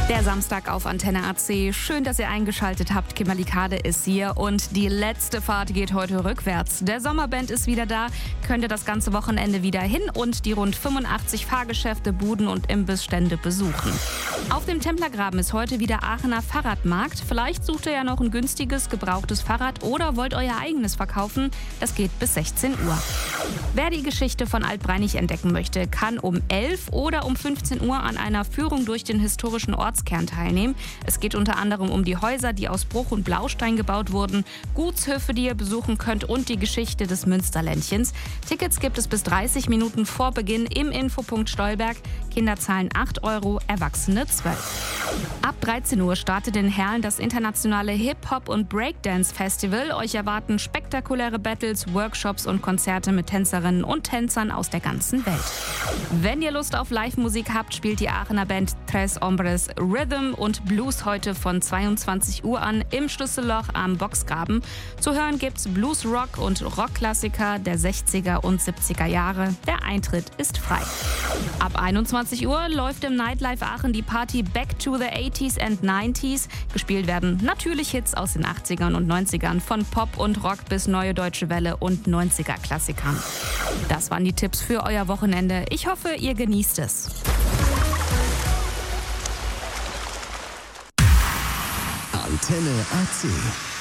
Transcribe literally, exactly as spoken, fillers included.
Der Samstag auf Antenne A C. Schön, dass ihr eingeschaltet habt. Kimberly Kade ist hier und die letzte Fahrt geht heute rückwärts. Der Sommerband ist wieder da, könnt ihr das ganze Wochenende wieder hin und die rund fünfundachtzig Fahrgeschäfte, Buden und Imbissstände besuchen. Auf dem Templergraben ist heute wieder Aachener Fahrradmarkt. Vielleicht sucht ihr ja noch ein günstiges, gebrauchtes Fahrrad oder wollt euer eigenes verkaufen. Das geht bis sechzehn Uhr. Wer die Geschichte von Altbreinig entdecken möchte, kann um elf oder um fünfzehn Uhr an einer Führung durch den historischen Ortskern teilnehmen. Es geht unter anderem um die Häuser, die aus Bruch und Blaustein gebaut wurden, Gutshöfe, die ihr besuchen könnt und die Geschichte des Münsterländchens. Tickets gibt es bis dreißig Minuten vor Beginn im Infopunkt Stolberg. Kinder zahlen acht Euro, Erwachsene zwölf. Ab dreizehn Uhr startet in Herrn das internationale Hip-Hop- und Breakdance-Festival. Euch erwarten spektakuläre Battles, Workshops und Konzerte mit Tänzerinnen und Tänzern aus der ganzen Welt. Wenn ihr Lust auf Live-Musik habt, spielt die Aachener Band Tres Hombres Rhythm und Blues heute von zweiundzwanzig Uhr an im Schlüsselloch am Boxgraben. Zu hören gibt's Blues, Rock und Rockklassiker der sechziger und siebziger Jahre. Der Eintritt ist frei. Ab einundzwanzig Uhr läuft im Nightlife Aachen die Party Back to the eighties and nineties. Gespielt werden natürlich Hits aus den achtzigern und neunzigern, von Pop und Rock bis Neue Deutsche Welle und neunziger-Klassikern. Das waren die Tipps für euer Wochenende. Ich hoffe, ihr genießt es. Antenne A C.